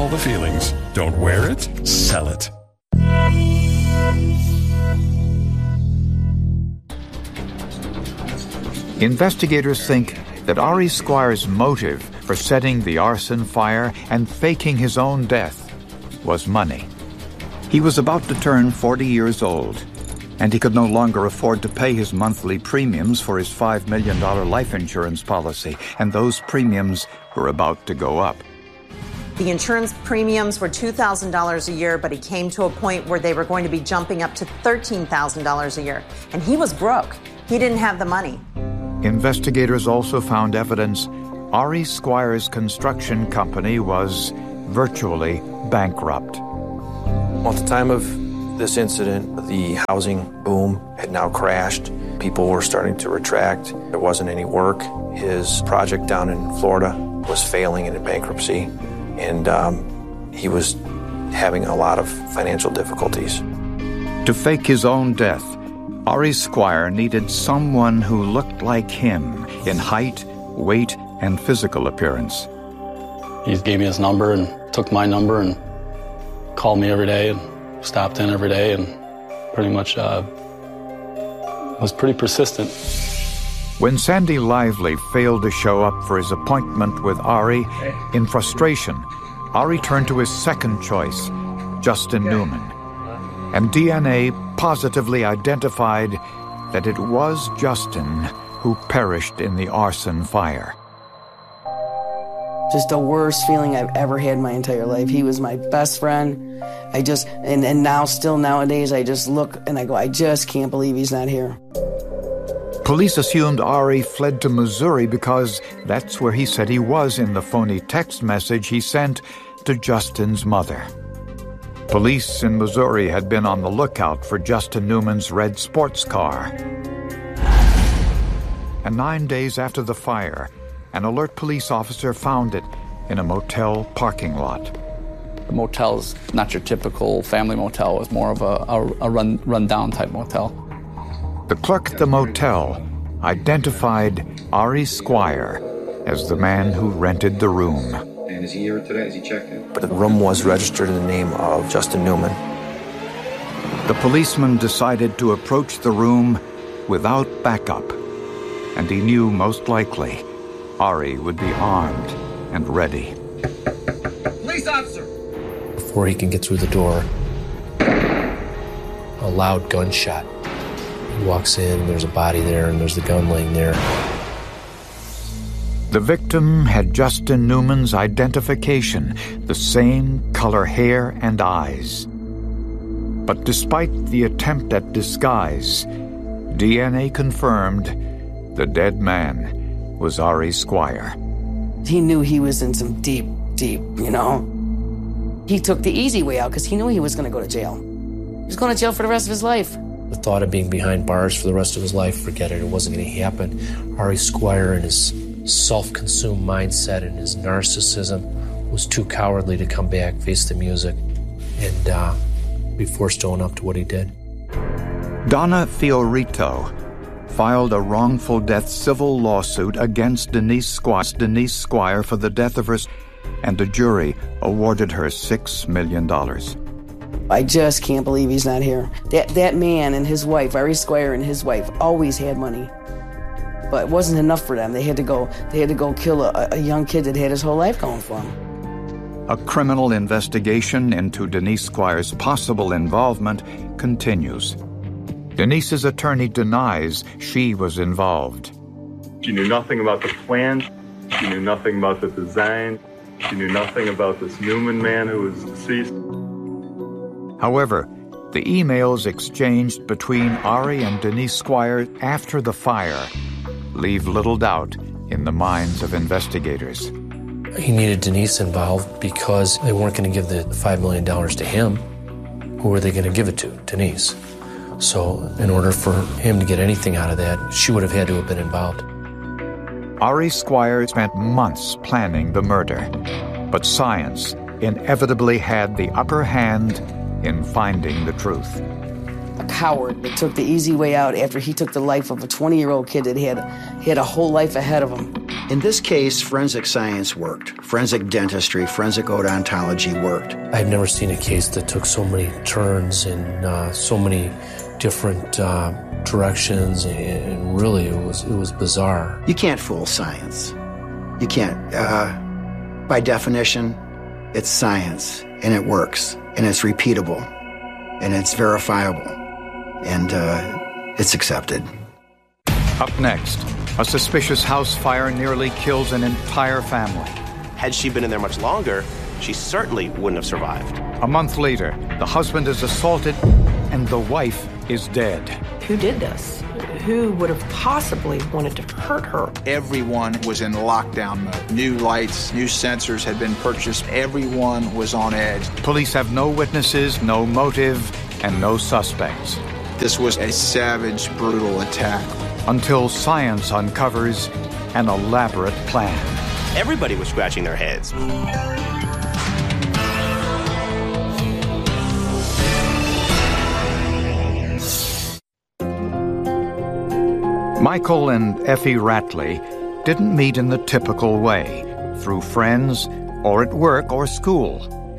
all the feelings. Don't wear it, sell it. Investigators think that Ari Squire's motive for setting the arson fire and faking his own death was money. He was about to turn 40 years old, and he could no longer afford to pay his monthly premiums for his $5 million life insurance policy, and those premiums were about to go up. The insurance premiums were $2,000 a year, but he came to a point where they were going to be jumping up to $13,000 a year. And he was broke. He didn't have the money. Investigators also found evidence Ari Squire's construction company was virtually bankrupt. At the time of this incident, the housing boom had now crashed. People were starting to retract. There wasn't any work. His project down in Florida was failing and in bankruptcy, and he was having a lot of financial difficulties. To fake his own death, Ari Squire needed someone who looked like him in height, weight, and physical appearance. He gave me his number and took my number and called me every day and stopped in every day and pretty much was pretty persistent. When Sandy Lively failed to show up for his appointment with Ari, in frustration, Ari turned to his second choice, Justin Newman. And DNA positively identified that it was Justin who perished in the arson fire. Just the worst feeling I've ever had in my entire life. He was my best friend. And now, still nowadays, I just look and I go, I just can't believe he's not here. Police assumed Ari fled to Missouri because that's where he said he was in the phony text message he sent to Justin's mother. Police in Missouri had been on the lookout for Justin Newman's red sports car. And 9 days after the fire, an alert police officer found it in a motel parking lot. The motel's not your typical family motel. It was more of a run-down type motel. The clerk at the motel identified Ari Squire as the man who rented the room. And is he here today? Is he checked in? But the room was registered in the name of Justin Newman. The policeman decided to approach the room without backup, and he knew most likely Ari would be armed and ready. Police officer! Before he can get through the door, a loud gunshot. He walks in, and there's a body there, and there's the gun laying there. The victim had Justin Newman's identification, the same color hair and eyes. But despite the attempt at disguise, DNA confirmed the dead man was Ari Squire. He knew he was in some deep, He took the easy way out because he knew he was going to go to jail. He was going to jail for the rest of his life. The thought of being behind bars for the rest of his life, forget it. It wasn't going to happen. Ari Squire and his self-consumed mindset and his narcissism was too cowardly to come back, face the music, and be forced to own up to what he did. Donna Fiorito filed a wrongful death civil lawsuit against Denise Squire for the death of her, and a jury awarded her $6 million. I just can't believe he's not here. That man and his wife, Ari Squire and his wife, always had money. But it wasn't enough for them. They had to go kill a young kid that had his whole life going for him. A criminal investigation into Denise Squire's possible involvement continues. Denise's attorney denies she was involved. She knew nothing about the plan. She knew nothing about the design. She knew nothing about this Newman man who was deceased. However, the emails exchanged between Ari and Denise Squire after the fire leave little doubt in the minds of investigators. He needed Denise involved because they weren't going to give the $5 million to him. Who were they going to give it to? Denise. So in order for him to get anything out of that, she would have had to have been involved. Ari Squire spent months planning the murder, but science inevitably had the upper hand in finding the truth. A coward that took the easy way out after he took the life of a 20-year-old kid that had a whole life ahead of him. In this case, forensic science worked. Forensic dentistry, forensic odontology worked. I've never seen a case that took so many turns and so many different directions, and really it was bizarre. You can't fool science. You can't. By definition, it's science, and it works, and it's repeatable, and it's verifiable, and it's accepted. Up next, a suspicious house fire nearly kills an entire family. Had she been in there much longer, she certainly wouldn't have survived. A month later, the husband is assaulted and the wife is dead. Who did this? Who would have possibly wanted to hurt her? Everyone was in lockdown mode. New lights, new sensors had been purchased. Everyone was on edge. Police have no witnesses, no motive, and no suspects. This was a savage, brutal attack. Until science uncovers an elaborate plan. Everybody was scratching their heads. Michael and Effie Rattley didn't meet in the typical way, through friends, or at work or school.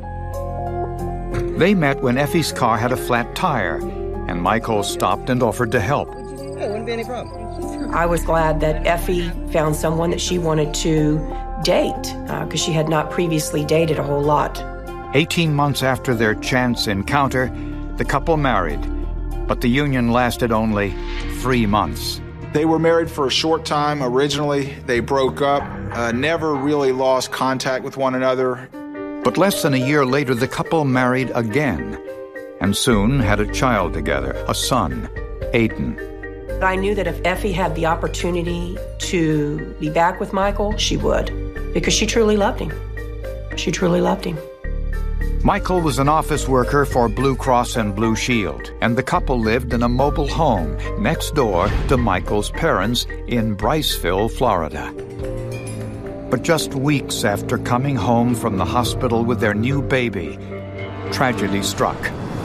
They met when Effie's car had a flat tire, and Michael stopped and offered to help. It wouldn't be any problem. I was glad that Effie found someone that she wanted to date, because she had not previously dated a whole lot. 18 months after their chance encounter, the couple married, but the union lasted only 3 months. They were married for a short time originally. They broke up, never really lost contact with one another. But less than a year later, the couple married again, and soon had a child together, a son, Aiden. I knew that if Effie had the opportunity to be back with Michael, she would, because she truly loved him. She truly loved him. Michael was an office worker for Blue Cross and Blue Shield, and the couple lived in a mobile home next door to Michael's parents in Bryceville, Florida. But just weeks after coming home from the hospital with their new baby, tragedy struck.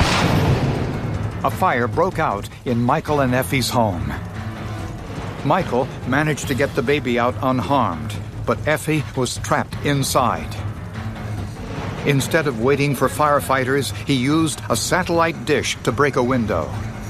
A fire broke out in Michael and Effie's home. Michael managed to get the baby out unharmed, but Effie was trapped inside. Instead of waiting for firefighters, he used a satellite dish to break a window.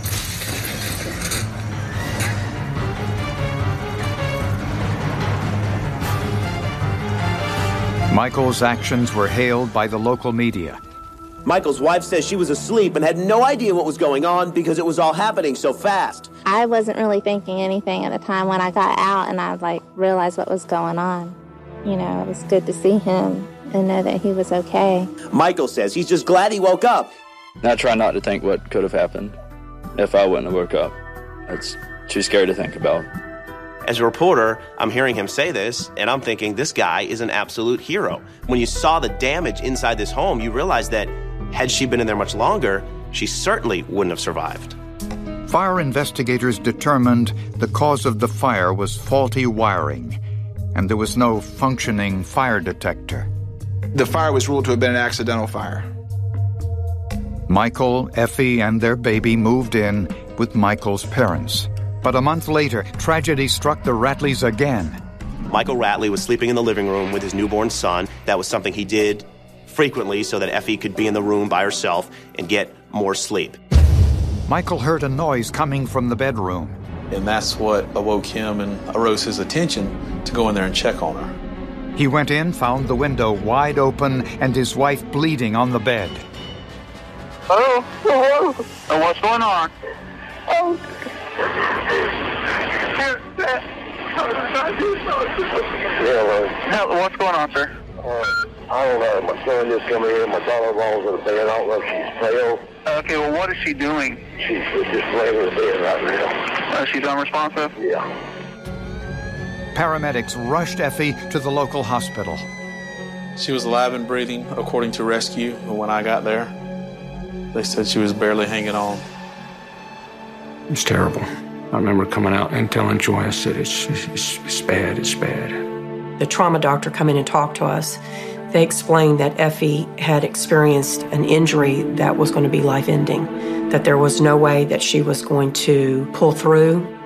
Michael's actions were hailed by the local media. Michael's wife says she was asleep and had no idea what was going on because it was all happening so fast. I wasn't really thinking anything at the time when I got out and I realized what was going on. You know, it was good to see him and know that he was okay. Michael says he's just glad he woke up. I try not to think what could have happened if I wouldn't have woke up. It's too scary to think about. As a reporter, I'm hearing him say this, and I'm thinking this guy is an absolute hero. When you saw the damage inside this home, you realize that had she been in there much longer, she certainly wouldn't have survived. Fire investigators determined the cause of the fire was faulty wiring, and there was no functioning fire detector. The fire was ruled to have been an accidental fire. Michael, Effie, and their baby moved in with Michael's parents. But a month later, tragedy struck the Rattleys again. Michael Rattley was sleeping in the living room with his newborn son. That was something he did frequently so that Effie could be in the room by herself and get more sleep. Michael heard a noise coming from the bedroom. And that's what awoke him and arose his attention to go in there and check on her. He went in, found the window wide open, and his wife bleeding on the bed. Hello? Hello? What's going on? What's going on, sir? I don't know. My son just come in. My daughter-in-law's in the bed. I don't know if she's pale. Okay, well, what is she doing? She's just laying in the bed right now. She's unresponsive? Yeah. Paramedics rushed Effie to the local hospital. She was alive and breathing, according to rescue. And when I got there, they said she was barely hanging on. It's terrible. I remember coming out and telling Joy, I said, it's bad, it's bad. The trauma doctor come in and talked to us. They explained that Effie had experienced an injury that was going to be life-ending, that there was no way that she was going to pull through.